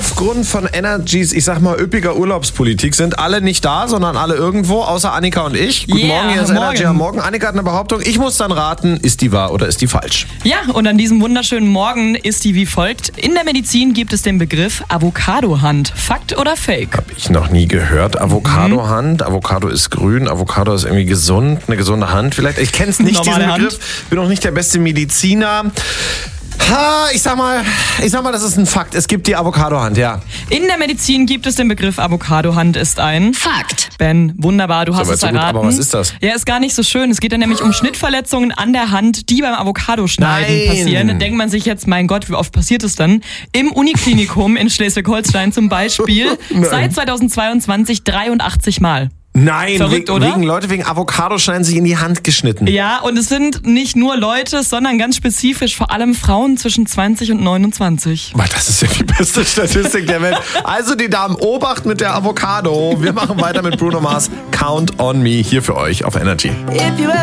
Aufgrund von Energys, ich sag mal, üppiger Urlaubspolitik sind alle nicht da, sondern alle irgendwo, außer Annika und ich. Guten Morgen, hier ist Energy am Morgen. Annika hat eine Behauptung, ich muss dann raten, ist die wahr oder ist die falsch? Ja, und an diesem wunderschönen Morgen ist die wie folgt. In der Medizin gibt es den Begriff Avocado-Hand. Fakt oder Fake? Hab ich noch nie gehört. Avocado-Hand, Avocado ist grün, Avocado ist irgendwie gesund, eine gesunde Hand vielleicht. Ich kenne es nicht, diesen Begriff, bin auch nicht der beste Mediziner. Ich sag mal, das ist ein Fakt. Es gibt die Avocado-Hand, ja. In der Medizin gibt es den Begriff Avocado-Hand ist ein Fakt. Ben, wunderbar, du hast es erraten. Aber was ist das? Ja, ist gar nicht so schön. Es geht ja nämlich um Schnittverletzungen an der Hand, die beim Avocado-Schneiden passieren. Da denkt man sich jetzt, mein Gott, wie oft passiert es dann? Im Uniklinikum in Schleswig-Holstein zum Beispiel seit 2022 83 Mal. Nein, verrückt, oder? Leute wegen Avocadoschneiden sich in die Hand geschnitten. Ja, und es sind nicht nur Leute, sondern ganz spezifisch vor allem Frauen zwischen 20 und 29. Das ist ja die beste Statistik der Welt. Also die Damen, Obacht mit der Avocado. Wir machen weiter mit Bruno Mars, Count on Me, hier für euch auf Energy.